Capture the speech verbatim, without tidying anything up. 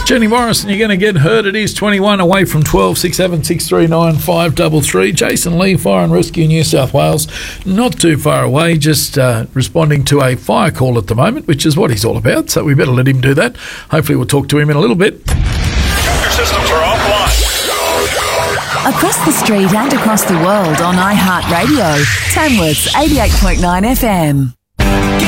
Jenny Morrison, you're going to get hurt. It is twenty-one away from twelve, six seven six three nine five three three. Jason Lee, Fire and Rescue New South Wales, not too far away, just uh, responding to a fire call at the moment, which is what he's all about, so we better let him do that. Hopefully we'll talk to him in a little bit. Your systems are offline. Across the street and across the world on iHeartRadio, Tamworth's eighty-eight point nine F M.